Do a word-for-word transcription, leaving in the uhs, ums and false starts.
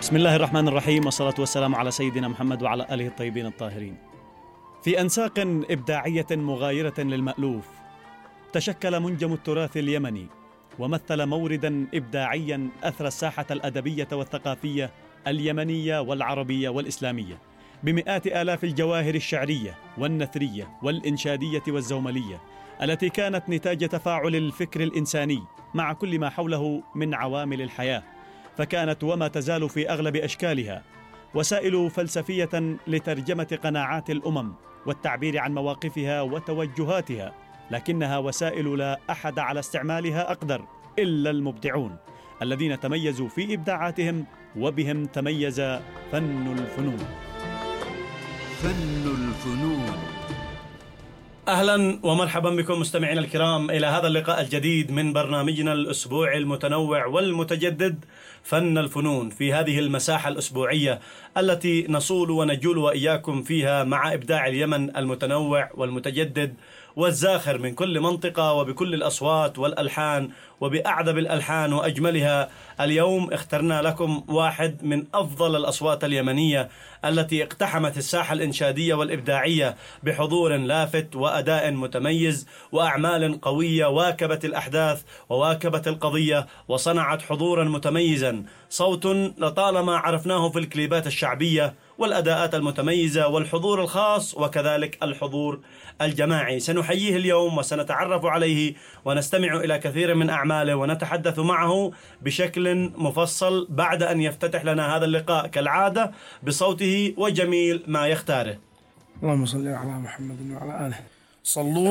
بسم الله الرحمن الرحيم، والصلاة والسلام على سيدنا محمد وعلى آله الطيبين الطاهرين. في أنساق إبداعية مغايرة للمألوف تشكل منجم التراث اليمني، ومثل موردا إبداعيا أثرى الساحة الأدبية والثقافية اليمنية والعربية والإسلامية بمئات آلاف الجواهر الشعرية والنثرية والإنشادية والزوملية التي كانت نتاج تفاعل الفكر الإنساني مع كل ما حوله من عوامل الحياة، فكانت وما تزال في أغلب أشكالها وسائل فلسفية لترجمة قناعات الأمم والتعبير عن مواقفها وتوجهاتها، لكنها وسائل لا أحد على استعمالها أقدر إلا المبدعون الذين تميزوا في إبداعاتهم، وبهم تميز فن الفنون. فن الفنون. أهلا ومرحبا بكم مستمعينا الكرام إلى هذا اللقاء الجديد من برنامجنا الأسبوعي المتنوع والمتجدد فن الفنون، في هذه المساحة الأسبوعية التي نصول ونجول وإياكم فيها مع إبداع اليمن المتنوع والمتجدد والزاخر من كل منطقة وبكل الأصوات والألحان وبأعذب الألحان وأجملها. اليوم اخترنا لكم واحد من أفضل الأصوات اليمنية التي اقتحمت الساحة الإنشادية والإبداعية بحضور لافت وأداء متميز وأعمال قوية واكبت الأحداث وواكبت القضية وصنعت حضورا متميزا، صوت لطالما عرفناه في الكليبات الشعبية والأداءات المتميزة والحضور الخاص وكذلك الحضور الجماعي. سنحييه اليوم وسنتعرف عليه ونستمع إلى كثير من أعماله ونتحدث معه بشكل مفصل بعد أن يفتتح لنا هذا اللقاء كالعادة بصوته وجميل ما يختاره. اللهم صل على محمد وعلى آله. صلوا